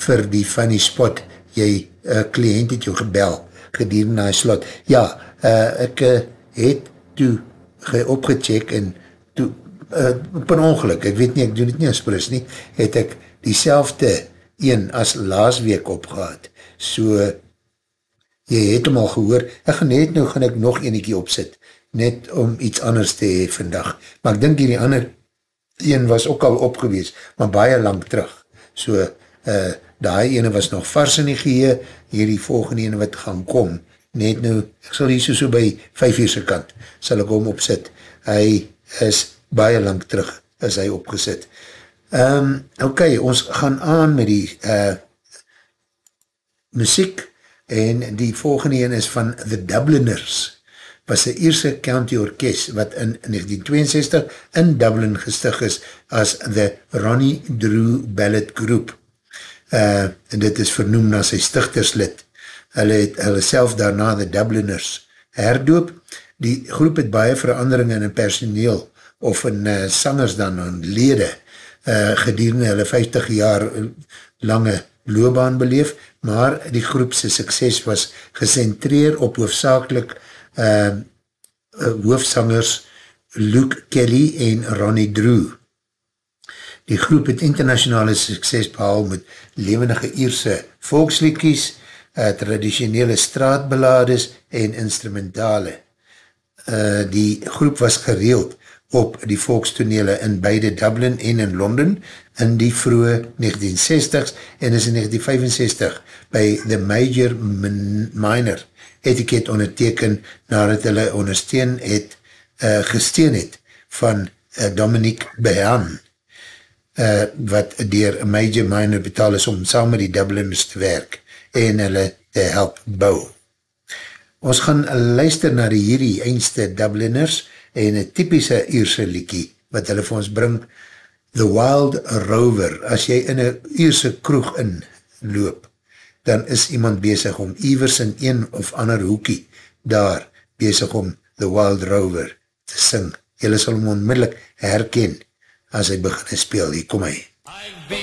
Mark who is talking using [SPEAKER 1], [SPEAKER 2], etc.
[SPEAKER 1] vir die funny spot, jy kliënt het jou gebel, gedurende na die slot. Ja, ek het toe opgecheck en toe, op een ongeluk, ek weet nie, ek doen het nie as plus nie, het ek diezelfde een as laas week opgehad. So, jy het hom al gehoor, gaan ek nog eniekie opsit, net om iets anders te hee vandag. Maar ek dink die ander een was ook al opgewees, maar baie lang terug. So, daai ene was nog vars in die geheue, hierdie volgende ene wat gaan kom, net nou, ek sal hier so by 5 uur se kant, sal ek hom opsit. Hy is baie lang terug, is hy opgesit. Ok, ons gaan aan met die muziek, en die volgende een is van The Dubliners, was een Ierse county orkest, wat in 1962 in Dublin gestig is, as The Ronnie Drew Ballet Group. En dit is vernoem na sy stigterslid. Hulle self daarna The Dubliners herdoop. Die groep het baie veranderinge in personeel, of in sangers dan, in lede, gedurende hulle 50 jaar lange loopbaan beleef, maar die groepse sukses was gesentreer op hoofsakelik hoofsangers Luke Kelly en Ronnie Drew. Die groep het internationale sukses behaal met levendige Ierse volksliedjies, traditionele straatballades en instrumentale. Die groep was gereeld op die volkstonele in beide Dublin en in Londen in die vroege 1960s en is in 1965 by The Major Minor etiket onderteken nadat hulle gesteun het van Dominique Behan wat deur Major Minor betaal is om saam met die Dubliners te werk en hulle te help bou. Ons gaan luister na hierdie einste Dubliners en een typische Ierse liedjie wat hulle vir ons bring, The Wild Rover. As jy in een Ierse kroeg inloop, dan is iemand bezig om iewers in een of ander hoekie daar bezig om The Wild Rover te sing. Julle sal hom onmiddellik herken as hy begin speel. Hier kom hy.